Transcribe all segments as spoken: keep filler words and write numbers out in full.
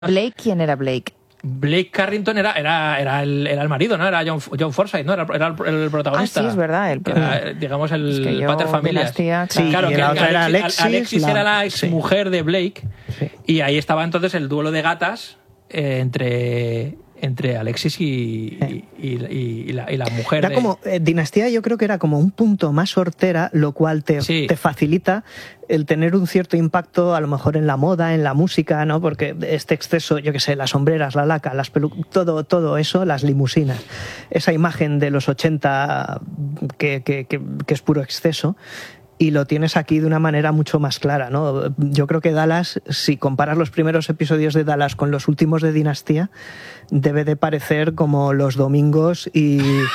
Blake, ¿quién era Blake? Blake Carrington era, era, era, el, era el marido, ¿no? Era John, John Forsythe, ¿no? Era, era el, el protagonista. Ah, sí, es verdad. El, era, digamos, el, es que el pater familias. Dinastía, claro. Sí, claro, y que la otra era Alexis, Alexis, Alexis la... era la ex mujer de Blake. Sí. Y ahí estaba entonces el duelo de gatas eh, entre... entre Alexis y, sí. y, y, y, la, y la mujer. Era de... como, eh, Dinastía yo creo que era como un punto más hortera, lo cual te, sí. te facilita el tener un cierto impacto a lo mejor en la moda, en la música, ¿no? Porque este exceso, yo qué sé, las sombreras, la laca, las pelu... todo, todo eso, las limusinas, esa imagen de los ochenta que, que, que, que es puro exceso. Y lo tienes aquí de una manera mucho más clara, ¿no? Yo creo que Dallas, si comparas los primeros episodios de Dallas con los últimos de Dinastía, debe de parecer como los domingos y...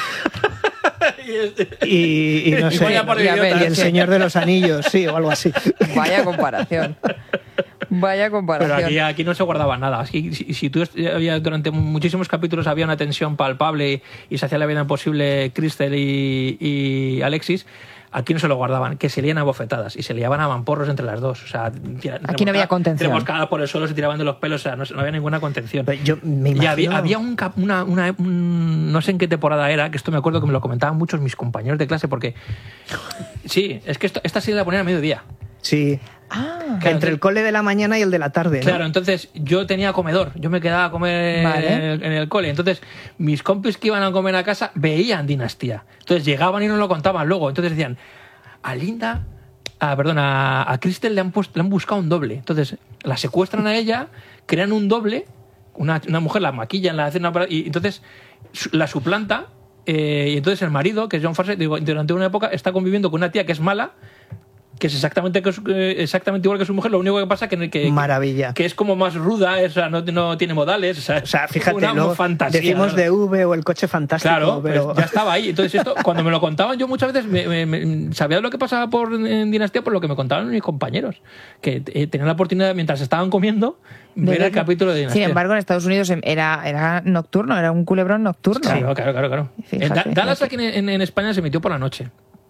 y, y no sé, y, y El Señor de los Anillos, sí, o algo así. Vaya comparación. Vaya comparación. Pero aquí, aquí no se guardaba nada. Aquí, si, si tú había, durante muchísimos capítulos había una tensión palpable y, y se hacía la vida imposible Crystal y, y Alexis, aquí no se lo guardaban, que se lían a bofetadas y se liaban a mamporros entre las dos. O sea, aquí no había contención. Remoscadas por el suelo, se tiraban de los pelos, o sea, no, no había ninguna contención. Pero yo me imagino... Y había, había un, una, una un, no sé en qué temporada era, que esto me acuerdo que me lo comentaban muchos mis compañeros de clase, porque sí, es que esto, esta serie la ponían a mediodía. Sí. Ah, claro, entre entonces, el cole de la mañana y el de la tarde, ¿no? Claro, entonces yo tenía comedor, yo me quedaba a comer vale. en, el, en el cole. Entonces mis compis que iban a comer a casa veían Dinastía. Entonces llegaban y nos lo contaban luego. Entonces decían, a Linda, a, perdón, a, a Crystal le han, puesto, le han buscado un doble. Entonces la secuestran a ella, crean un doble, una, una mujer la maquillan, la hacen una, y entonces la suplanta. Eh, y entonces el marido, que es John Forsythe, durante una época está conviviendo con una tía que es mala, que es exactamente, que es, eh, exactamente igual que su mujer, lo único que pasa que, que, Maravilla. que, que es como más ruda, o sea, no, no tiene modales. O sea, o sea fíjate, una, luego fantasía, decimos ¿no? de V o el coche fantástico. Claro, pero pues ya estaba ahí. Entonces esto, cuando me lo contaban, yo muchas veces me, me, me, sabía lo que pasaba por, en Dinastía por lo que me contaban mis compañeros, que eh, tenían la oportunidad, mientras estaban comiendo, ver el capítulo de Dinastía. Sin embargo, en Estados Unidos era, era nocturno, era un culebrón nocturno. Claro, claro, claro. claro. Fíjate, Dallas aquí en, en España se emitió por la noche.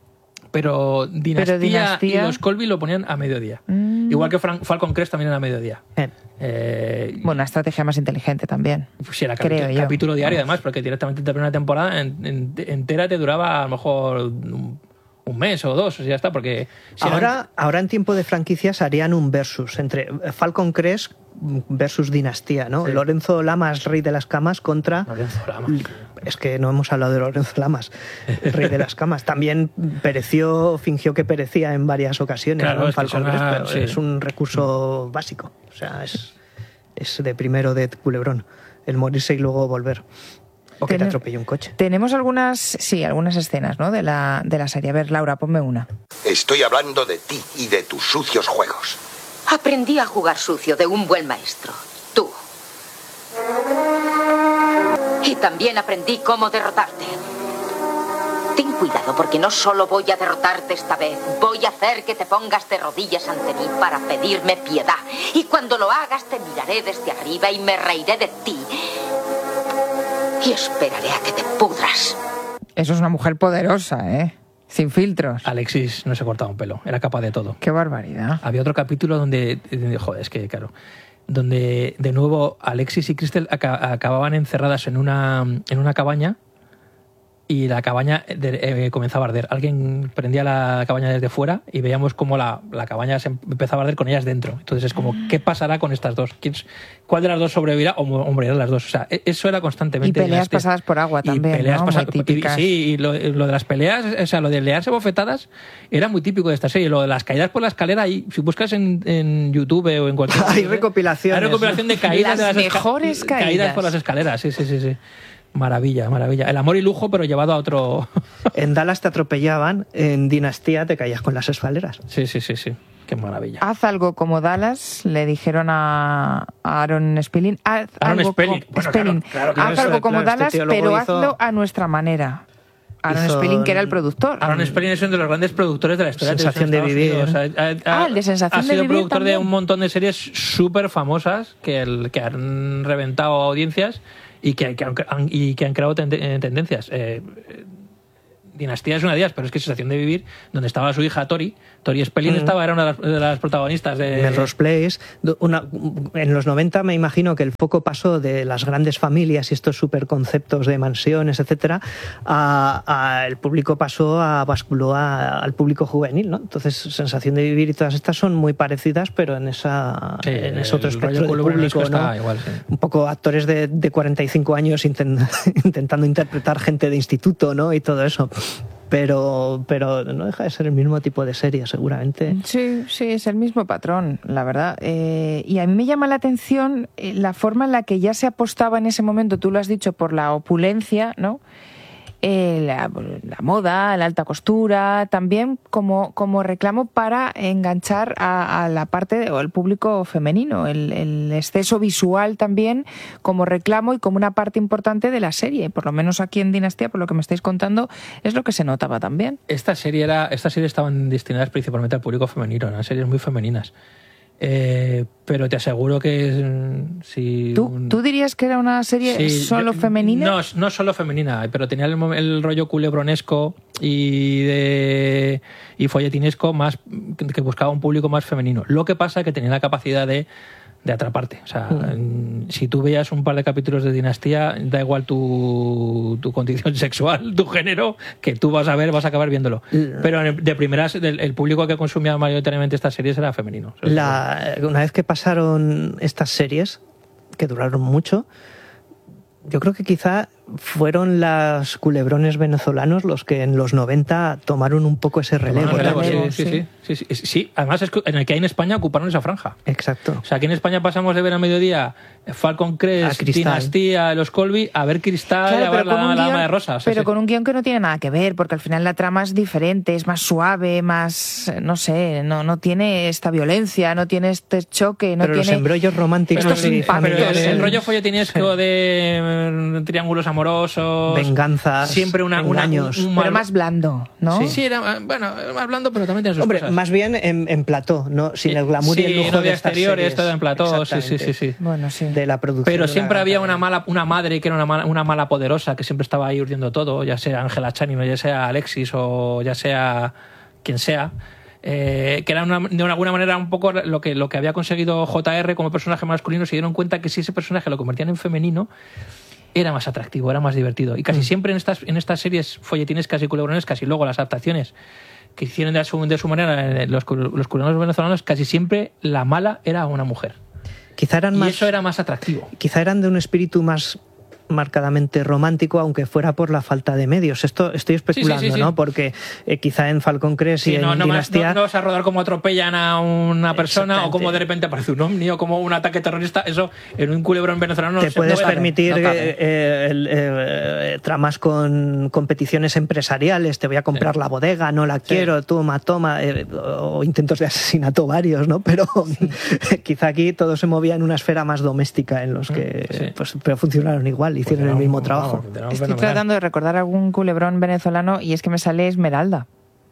Pero Dinastía, Pero Dinastía y los Colby lo ponían a mediodía. Mm. Igual que Frank, Falcon Crest también era a mediodía. Eh. Eh, bueno, una estrategia más inteligente también. Sí, era creo capítulo, capítulo diario además, porque directamente te una temporada en, en, entera te duraba a lo mejor un, un mes o dos, o sea, ya está. Porque si ahora, eran... ahora en tiempo de franquicias harían un versus entre Falcon Crest versus Dinastía, ¿no? Sí. Lorenzo Lamas, rey de las camas, contra... Lorenzo Lamas. Es que no hemos hablado de Lorenzo Lamas, rey de las camas. También pereció, fingió que perecía en varias ocasiones, claro, ¿no? En es Falcon Crest, una... pero sí. es un recurso básico. O sea, es, es de primero de culebrón, el morirse y luego volver. O que Ten... te atropelle un coche. Tenemos algunas, sí, algunas escenas, ¿no? De la, de la serie. A ver, Laura, ponme una. Estoy hablando de ti y de tus sucios juegos. Aprendí a jugar sucio de un buen maestro, tú. Y también aprendí cómo derrotarte. Ten cuidado, porque no solo voy a derrotarte esta vez, voy a hacer que te pongas de rodillas ante mí para pedirme piedad. Y cuando lo hagas te miraré desde arriba y me reiré de ti. Y esperaré a que te pudras. Eso es una mujer poderosa, ¿eh? Sin filtros. Alexis no se cortaba un pelo, era capaz de todo. Qué barbaridad. Había otro capítulo donde, joder, es que claro, donde de nuevo Alexis y Crystal acababan encerradas en una, en una cabaña y la cabaña de, eh, comenzaba a arder. Alguien prendía la cabaña desde fuera y veíamos cómo la, la cabaña se empezaba a arder con ellas dentro. Entonces es como, ¿qué pasará con estas dos? ¿Quién, ¿Cuál de las dos sobrevivirá o morirán las dos? O sea, eso era constantemente... Y peleas pasadas por agua también, y peleas ¿no? Pasadas, muy típicas. Y, sí, y lo, lo de las peleas, o sea, lo de learse bofetadas era muy típico de esta serie. Lo de las caídas por la escalera, y si buscas en, en YouTube o en cualquier... Hay recopilaciones. Hay recopilación de caídas las de las mejores esca- caídas. caídas por las escaleras, sí, sí, sí, sí. Maravilla, maravilla. El amor y lujo, pero llevado a otro... En Dallas te atropellaban, en Dinastía te caías con las escaleras. Sí, sí, sí, sí. Qué maravilla. Haz algo como Dallas, le dijeron a Aaron Spelling. Haz Aaron algo Spelling. Co- Bueno, Spelling. claro, claro, Haz claro, algo como claro, Dallas, este pero hizo... hazlo a nuestra manera. Aaron hizo... Spelling, que era el productor. Aaron Spelling es uno de los grandes productores de la historia Sensación de, de vivir. O sea, ha, ah, el de Sensación ha de sido vivir productor también. de un montón de series súper famosas que, el, que han reventado audiencias y que, que, han, y que han creado ten, tendencias. Eh, Dinastía es una de ellas, pero es que Sensación de Vivir, donde estaba su hija Tori, Tori Spelling mm. estaba, era una de las, de las protagonistas de... Melrose Place. Una, en los noventa me imagino que el foco pasó de las grandes familias y estos superconceptos de mansiones, etcétera, a, a el público pasó a basculó a, al público juvenil, ¿no? Entonces Sensación de Vivir y todas estas son muy parecidas, pero en esa sí, en ese otro espectro de público, ¿no? Igual, sí. Un poco actores de, de cuarenta y cinco años intent, intentando interpretar gente de instituto, ¿no? Y todo eso. Pero, pero no deja de ser el mismo tipo de serie, seguramente. Sí, sí, es el mismo patrón, la verdad. Eh, y a mí me llama la atención la forma en la que ya se apostaba en ese momento, tú lo has dicho, por la opulencia, ¿no? Eh, la, la moda, la alta costura, también como, como reclamo para enganchar a, a la parte o el público femenino, el, el exceso visual también como reclamo y como una parte importante de la serie, por lo menos aquí en Dinastía, por lo que me estáis contando, es lo que se notaba también. Esta serie era, esta serie estaban destinadas principalmente al público femenino, eran series muy femeninas. Eh, pero te aseguro que si... ¿Tú, ¿Tú dirías que era una serie sí, solo yo, femenina? No, no solo femenina, pero tenía el, el rollo culebronesco y de y folletinesco más que buscaba un público más femenino. Lo que pasa es que tenía la capacidad de de atraparte. O sea, mm. si tú veías un par de capítulos de Dinastía, da igual tu, tu condición sexual, tu género, que tú vas a ver, vas a acabar viéndolo. Pero de primeras, el, el público que consumía mayoritariamente estas series era femenino. La, una vez que pasaron estas series, que duraron mucho, yo creo que quizá fueron los culebrones venezolanos los que en los noventa tomaron un poco ese relevo. relevo sí, sí, sí, sí, sí, sí, sí. Además, es que en el que hay en España ocuparon esa franja. Exacto. O sea, aquí en España pasamos de ver a mediodía Falcon Crest, Dinastía, Los Colby, a ver Cristal, claro, a ver la, la Dama de Rosa. O sea, pero sí. con un guión que no tiene nada que ver, porque al final la trama es diferente, es más suave, más, no sé, no, no tiene esta violencia, no tiene este choque, no pero tiene... los embrollos románticos... Estos y familiares. El, el rollo folletinesco sí. de triángulos amorosos... venganzas, siempre una, engaños. Una, un mal... Pero más blando, ¿no? Sí, sí, era bueno, más blando, pero también tiene sus Hombre, cosas. más bien en, en plató, ¿no? Sin el glamour sí, y el lujo no de exteriores, todo en plató, sí, sí, sí, sí. Bueno, sí. De la producción. Pero siempre la... había una mala, una madre que era una mala, una mala poderosa que siempre estaba ahí urdiendo todo, ya sea Ángela Channing, ya sea Alexis o ya sea quien sea. Eh, que era una, de alguna manera un poco lo que, lo que había conseguido J R como personaje masculino. Se dieron cuenta que si ese personaje lo convertían en femenino era más atractivo, era más divertido. Y casi mm. siempre en estas, en estas series folletinescas y culebronescas y luego las adaptaciones que hicieron de su, de su manera los, los culebrones venezolanos, casi siempre la mala era una mujer. Quizá eran y más, eso era más atractivo. Quizá eran de un espíritu más marcadamente romántico, aunque fuera por la falta de medios. Esto estoy especulando, sí, sí, sí, sí. ¿no? Porque eh, quizá en Falcon Crest sí, y no, en no, Dinastía... No, no vas a rodar como atropellan a una persona o como de repente aparece un ovni o como un ataque terrorista. Eso en un culebrón venezolano... Te se, puedes no permitir no eh, eh, el, eh, tramas con competiciones empresariales. Te voy a comprar sí. la bodega, no la quiero, sí. toma, toma. Eh, o intentos de asesinato varios, ¿no? Pero sí. quizá aquí todo se movía en una esfera más doméstica en los que... Sí. Pues, pero funcionaron igual, hicieron pues el mismo trabajo. Vamos, Estoy fenomenal. tratando de recordar algún culebrón venezolano y es que me sale Esmeralda.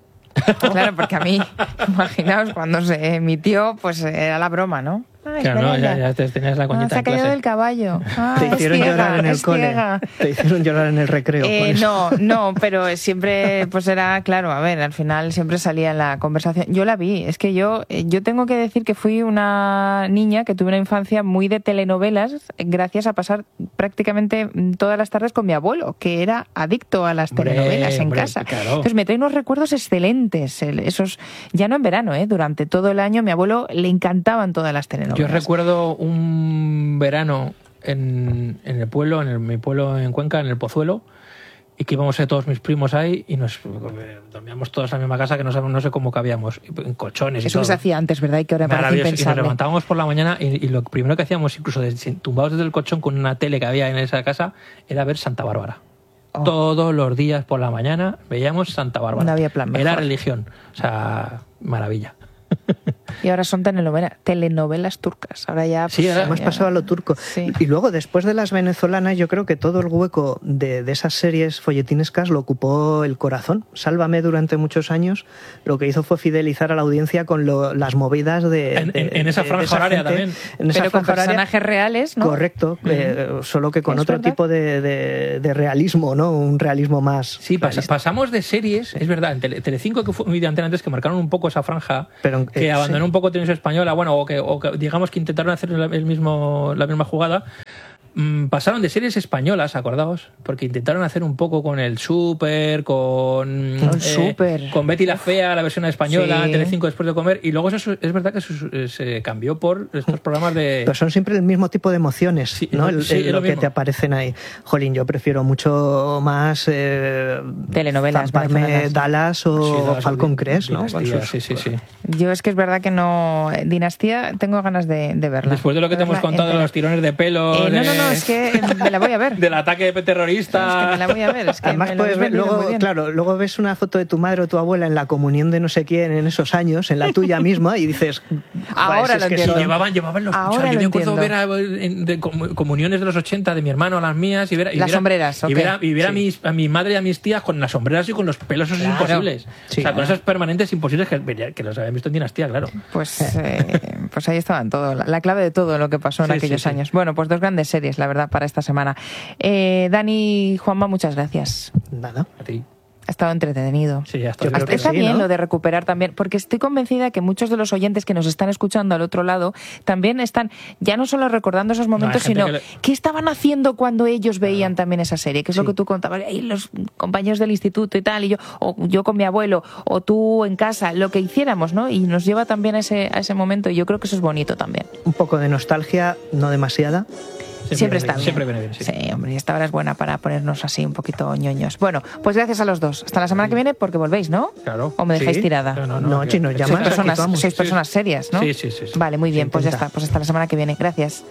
Claro, porque a mí, imaginaos, cuando se emitió, pues era la broma, ¿no? Ah, claro, no, ya, ya te tenías la coñita ah, se ha en caído clase. del caballo. Ah, te hicieron ciega, llorar en el cole. Ciega. Te hicieron llorar en el recreo. Eh, no, no, pero siempre, pues era, claro, a ver, al final siempre salía en la conversación. Yo la vi, es que yo, yo tengo que decir que fui una niña que tuve una infancia muy de telenovelas, gracias a pasar prácticamente todas las tardes con mi abuelo, que era adicto a las hombre, telenovelas en hombre, casa. Claro. Entonces me trae unos recuerdos excelentes, esos, ya no en verano, ¿eh? Durante todo el año, mi abuelo le encantaban todas las telenovelas. Yo recuerdo un verano en, en el pueblo, en el, mi pueblo en Cuenca, en el Pozuelo, y que íbamos a todos mis primos ahí y nos dormíamos todos en la misma casa que no, sabemos, no sé cómo cabíamos, en colchones y eso todo. Que se hacía antes, ¿verdad? Y que ahora parece impensable. Y nos levantábamos por la mañana y, y lo primero que hacíamos, incluso desde, tumbados desde el colchón con una tele que había en esa casa, era ver Santa Bárbara. Oh. Todos los días por la mañana veíamos Santa Bárbara. No había plan mejor. Era religión. O sea, maravilla. Y ahora son telenovelas, telenovelas turcas. Ahora ya... Sí, ahora hemos ya... pasado a lo turco. Sí. Y luego, después de las venezolanas, yo creo que todo el hueco de, de esas series folletinescas lo ocupó El Corazón. Sálvame durante muchos años lo que hizo fue fidelizar a la audiencia con lo, las movidas de... En, de, en, en esa de, franja de esa horaria gente, también. En esa Pero con franja horaria, personajes reales, ¿no? correcto, uh-huh. eh, solo que con es otro verdad. tipo de, de, de realismo, ¿no? Un realismo más... Sí, pas, realista. pasamos de series, es verdad, en Tele, Telecinco, que fue muy de antena antes, que marcaron un poco esa franja, Pero, que eh, abandonó sí. un poco Televisión Española, bueno, o que, o que digamos que intentaron hacer la, el mismo, la misma jugada. Mm, pasaron de series españolas, acordaos, porque intentaron hacer un poco con el Súper, con El eh, Súper. con Betty la Fea, la versión española, Sí. en Telecinco después de comer, y luego eso es verdad que eso se cambió por estos programas de... Pero son siempre el mismo tipo de emociones, Sí, ¿no? El, sí, el- es lo lo que mismo. te aparecen ahí. Jolín, yo prefiero mucho más eh, Telenovelas zamparme venezolanas. Dallas o Sí, Dallas, Falcon Di- Crest, ¿no? Con Dinastía, sus- sí, sí, sí. Yo es que es verdad que no... Dinastía, tengo ganas de, de verla. Después de lo que te hemos Verla contado de entera. los tirones de pelo... Eh, no, de- no, no, es que me la voy a ver. del ataque terrorista... Es que me la voy a ver. Es que Además, me lo puedes habéis ver, vendido muy luego, bien. claro, luego ves una foto de tu madre o tu abuela en la comunión de no sé quién en esos años, en la tuya misma, y dices... Ahora "Joder, si es lo que entiendo. son- Llevaban, llevaban los... Ahora o sea, yo lo me acuerdo entiendo. ver a, en- de comu- comuniones de los ochenta de mi hermano a las mías y ver, y Las ver a- sombreras, y ¿o ver, qué? a, y ver a, Sí. mis, a mi madre y a mis tías con las sombreras y con los pelos esos Claro. imposibles. Sí. O sea, con esos permanentes imposibles que, que los habían visto en Dinastía, claro. Pues, eh, pues ahí estaban todo, la, la clave de todo lo que pasó en Sí, aquellos sí, sí. años. Bueno, pues dos grandes series, la verdad, para esta semana. Eh, Dani y Juanma, muchas gracias. Nada. A ti. Ha estado entretenido. Sí, ya está. Yo creo Hasta que está sí, bien ¿no? lo de recuperar también, porque estoy convencida que muchos de los oyentes que nos están escuchando al otro lado también están ya no solo recordando esos momentos, gente sino que le- qué estaban haciendo cuando ellos veían también esa serie, que es lo Sí. que tú contabas, "Ay, los compañeros del instituto y tal, y yo, o yo con mi abuelo, o tú en casa, lo que hiciéramos, ¿no? Y nos lleva también a ese, a ese momento, y yo creo que eso es bonito también. Un poco de nostalgia, no demasiada. Siempre, viene está bien, bien. Siempre viene bien, sí. Sí, hombre, y esta hora es buena para ponernos así un poquito ñoños. Bueno, pues gracias a los dos. Hasta la semana que viene, porque volvéis, ¿no? Claro. ¿O me dejáis Sí. tirada? No, no, No, no, si nos que- Sois llamas, aquí personas, vamos. sois Sí, personas serias, ¿no? Sí, sí, sí, sí. Vale, muy bien, pues ya intenta. está. Pues hasta la semana que viene. Gracias.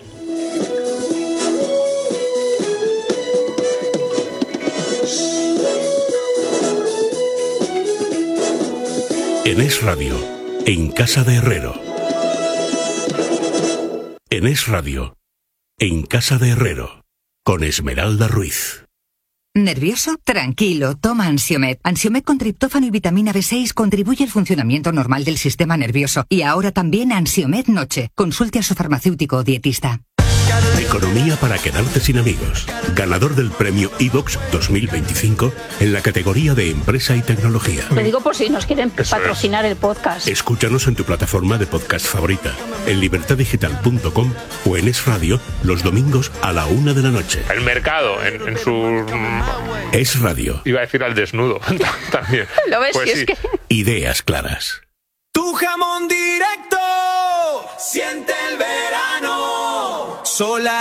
En Es Radio, en Casa de Herrero. En Es Radio, en Casa de Herrero, con Esmeralda Ruiz. ¿Nervioso? Tranquilo, toma Ansiomed. Ansiomed con triptófano y vitamina B seis contribuye al funcionamiento normal del sistema nervioso. Y ahora también Ansiomed Noche. Consulte a su farmacéutico o dietista. Economía para quedarte sin amigos. Ganador del premio iVox dos mil veinticinco en la categoría de empresa y tecnología. Lo digo por si nos quieren patrocinar el podcast. Escúchanos en tu plataforma de podcast favorita, en libertad digital punto com o en Es Radio los domingos a la una de la noche. El mercado, en, en su... Es Radio. Iba a decir al desnudo también. ¿Lo ves? Pues Si es sí. que... Ideas claras. Tu jamón directo, siente el verano, sola